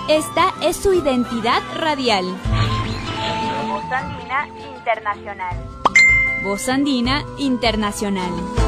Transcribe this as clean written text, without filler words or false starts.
Esta es su identidad radial. Voz Andina Internacional. Voz Andina Internacional.